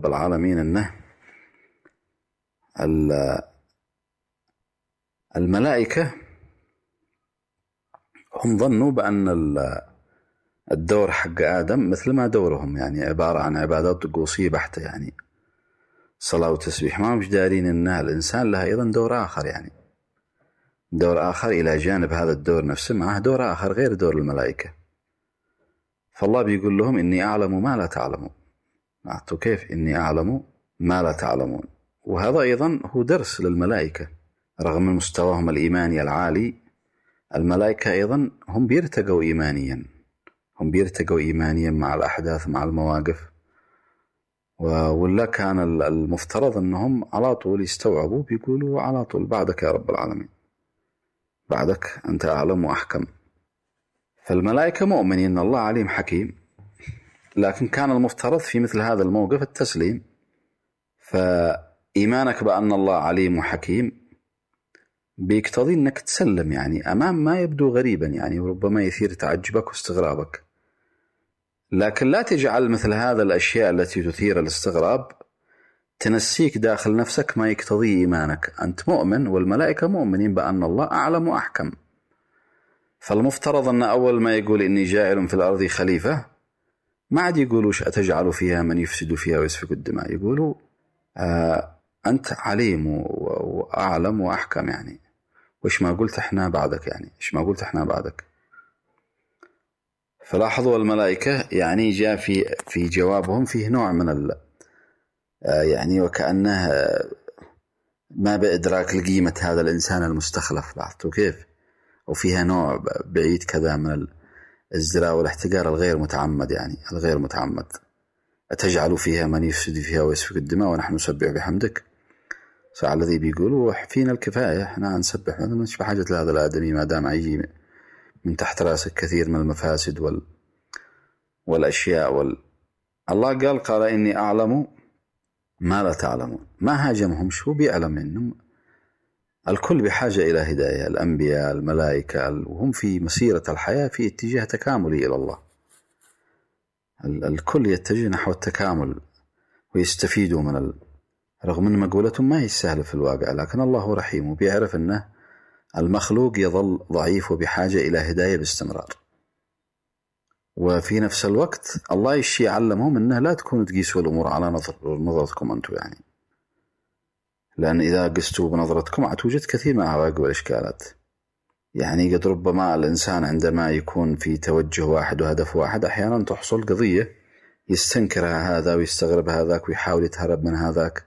رب العالمين أنه الملائكة هم ظنوا بأن الدور حق آدم مثل ما دورهم، يعني عبارة عن عبادات طقوسية بحتة، يعني صلاة وتسبيح. ما مش دارين أن الإنسان له أيضا دور آخر، يعني دور آخر إلى جانب هذا الدور نفسه، معه دور آخر غير دور الملائكة. فالله بيقول لهم إني أعلم ما لا تعلمون. عرفتوا كيف؟ إني أعلم ما لا تعلمون. وهذا أيضا هو درس للملائكة، رغم مستواهم الإيماني العالي. الملائكة أيضا هم بيرتقوا إيمانيا مع الأحداث مع المواقف، ولا كان المفترض أنهم على طول يستوعبوا، بيقولوا على طول بعدك يا رب العالمين، بعدك أنت أعلم وأحكم. فالملائكة مؤمنين أن الله عليم حكيم، لكن كان المفترض في مثل هذا الموقف التسليم. فإيمانك بأن الله عليم وحكيم بيقتضي أنك تسلم، يعني أمام ما يبدو غريبا، يعني وربما يثير تعجبك واستغرابك، لكن لا تجعل مثل هذا الأشياء التي تثير الاستغراب تنسيك داخل نفسك ما يقتضي إيمانك. أنت مؤمن والملائكة مؤمنين بأن الله أعلم وأحكم. فالمفترض أن أول ما يقول إني جاعل في الأرض خليفة، ما عاد يقولوش أتجعل فيها من يفسد فيها ويسفك الدماء، يقولوا أنت عليم وأعلم وأحكم، يعني وإيش ما قلت إحنا بعدك، يعني إيش ما قلت إحنا بعدك. فلاحظوا الملائكة يعني جاء في جوابهم فيه نوع من يعني وكأنه ما بإدراك لقيمة هذا الإنسان المستخلف. لاحظتوا كيف؟ وفيها نوع بعيد كذا من الازدراء والاحتقار الغير متعمد، يعني الغير متعمد. أتجعل فيها من يفسد فيها ويسفك الدماء ونحن نسبح بحمدك. ساعة الذي بيقولوا فينا الكفاية، احنا نسبح، ما نشبه حاجة لهذا الآدمي ما دام عيجي من تحت راسك كثير من المفاسد والأشياء الله قال إني أعلم ما لا تعلمون. ما هاجمهم، شو بيعلم إنهم الكل بحاجة إلى هداية، الأنبياء الملائكة، وهم في مسيرة الحياة في اتجاه تكاملي إلى الله. الكل يتجه نحو التكامل ويستفيدوا من رغم أن مقولتهم ما هي سهلة في الواقع، لكن الله رحيم وبيعرف أنه المخلوق يظل ضعيف وبحاجة إلى هداية باستمرار. وفي نفس الوقت الله يشي علمهم أنه لا تكونوا تقيسوا الأمور على نظرتكم أنتم، يعني لأن إذا قستوا بنظرتكم هتوجد كثير من العوائق والإشكالات. يعني قد ربما الإنسان عندما يكون في توجه واحد وهدف واحد أحيانا تحصل قضية يستنكرها هذا ويستغرب هذاك ويحاول يتهرب من هذاك،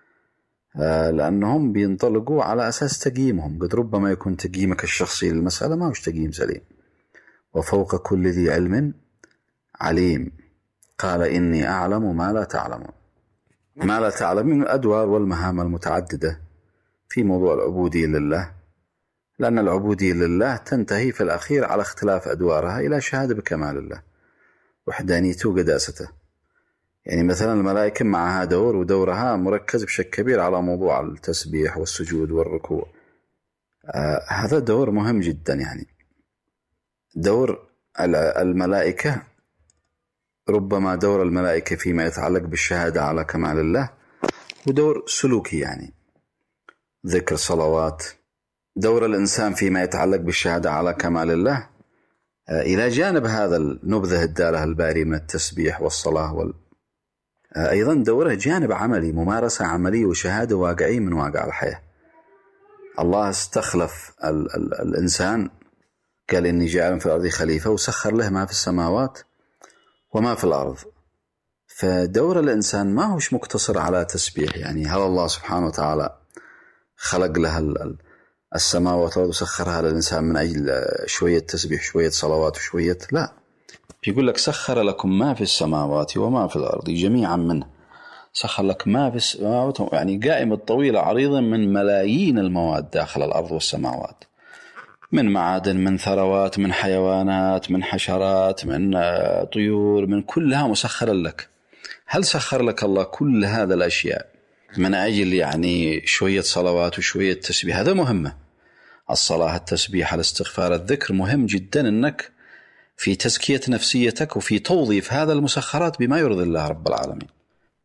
لأنهم بينطلقوا على أساس تقييمهم. قد ربما يكون تقييمك الشخصي للمسألة ما هوش تقييم سليم. وفوق كل ذي علم عليم، قال إني أعلم ما لا تعلمون. ما لا تعلم من الأدوار والمهام المتعددة في موضوع العبودية لله، لأن العبودية لله تنتهي في الأخير على اختلاف أدوارها إلى شهادة بكمال الله وحدانيته وقداسته. يعني مثلا الملائكة معها دور، ودورها مركز بشكل كبير على موضوع التسبيح والسجود والركوع. هذا دور مهم جدا. يعني دور الملائكة، ربما دور الملائكة فيما يتعلق بالشهادة على كمال الله ودور سلوكي، يعني ذكر صلوات. دور الإنسان فيما يتعلق بالشهادة على كمال الله إلى جانب هذا النبذة الدالة الباري من التسبيح والصلاة أيضا دوره جانب عملي، ممارسة عملية وشهادة واقعية من واقع الحياة. الله استخلف الإنسان، قال إني جاعل في الأرض خليفة، وسخر له ما في السماوات وما في الأرض. فدور الإنسان ما هوش مقتصر على تسبيح. يعني هل الله سبحانه وتعالى خلق له السماوات وسخرها للإنسان من أجل شوية تسبيح شوية صلوات وشوية؟ لا، يقول لك سخر لكم ما في السماوات وما في الأرض جميعا منه. سخر لك ما في السماوات، يعني قائمة طويلة عريضة من ملايين المواد داخل الأرض والسماوات، من معادن، من ثروات، من حيوانات، من حشرات، من طيور، من كلها مسخرة لك. هل سخر لك الله كل هذا الأشياء من أجل يعني شوية صلوات وشوية تسبيح؟ هذا مهمة. الصلاة، التسبيح، الاستغفار، الذكر مهم جدا أنك في تزكية نفسيتك وفي توظيف هذا المسخرات بما يرضي الله رب العالمين.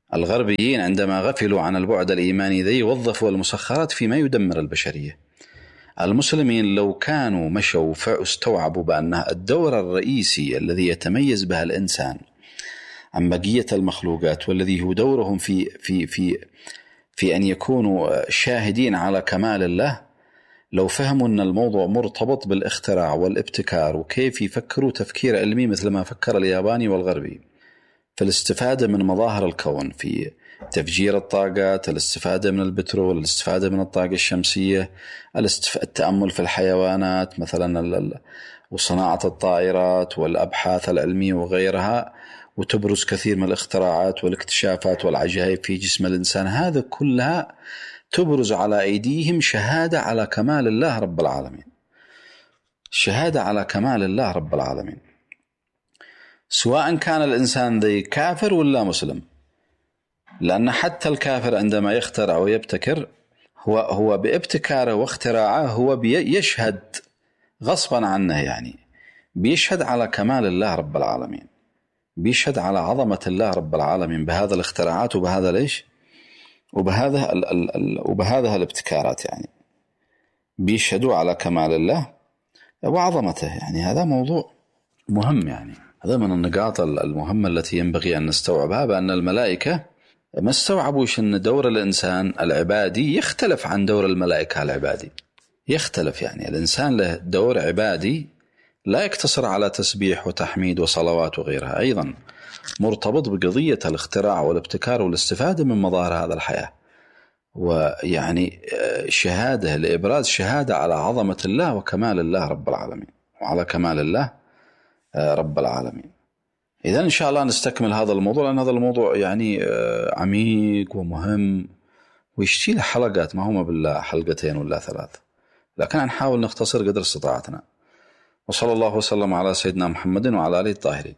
الغربيين عندما غفلوا عن البعد الإيماني ذي وظفوا المسخرات فيما يدمر البشرية. المسلمين لو كانوا مشوا فاستوعبوا بأن الدور الرئيسي الذي يتميز به الإنسان عن بقية المخلوقات والذي هو دورهم في أن يكونوا شاهدين على كمال الله، لو فهموا أن الموضوع مرتبط بالاختراع والابتكار وكيف يفكروا تفكير علمي مثل ما فكر الياباني والغربي في الاستفادة من مظاهر الكون، في تفجير الطاقات، الاستفادة من البترول، الاستفادة من الطاقة الشمسية، التأمل في الحيوانات مثلا وصناعة الطائرات والأبحاث العلمية وغيرها، وتبرز كثير من الاختراعات والاكتشافات والعجائب في جسم الإنسان، هذا كلها تبرز على أيديهم شهادة على كمال الله رب العالمين، شهادة على كمال الله رب العالمين، سواء كان الإنسان ذي كافر ولا مسلم. لأن حتى الكافر عندما يخترع ويبتكر هو بابتكاره واختراعه هو يشهد غصبا عنه، يعني بيشهد على كمال الله رب العالمين، بيشهد على عظمة الله رب العالمين بهذا الاختراعات وبهذا ليش وبهذا الابتكارات، يعني بيشهدوا على كمال الله وعظمته. يعني هذا موضوع مهم، يعني هذا من النقاط المهمة التي ينبغي أن نستوعبها، بأن الملائكة ما استوعبوش أن دور الإنسان العبادي يختلف عن دور الملائكة العبادي، يختلف. يعني الإنسان له دور عبادي لا يقتصر على تسبيح وتحميد وصلوات وغيرها، أيضا مرتبط بقضية الاختراع والابتكار والاستفادة من مظاهر هذا الحياة، ويعني شهادة لإبراز شهادة على عظمة الله وكمال الله رب العالمين وعلى كمال الله رب العالمين. إذن إن شاء الله نستكمل هذا الموضوع، لأن هذا الموضوع يعني عميق ومهم ويشتي له حلقات، ما هما بالله حلقتين ولا 3، لكن نحاول نختصر قدر استطاعتنا. وصلى الله وسلم على سيدنا محمد وعلى آله الطاهرين.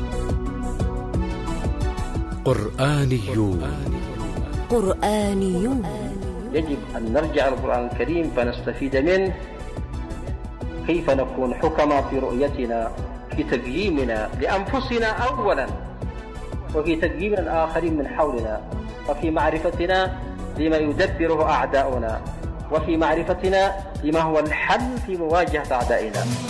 قرآنيون. يجب أن نرجع للقرآن الكريم فنستفيد منه، كيف نكون حكما في رؤيتنا، في تقييمنا لأنفسنا أولا، وفي تقييم الآخرين من حولنا، وفي معرفتنا لما يدبره أعداؤنا، وفي معرفتنا لما هو الحل في مواجهة أعدائنا.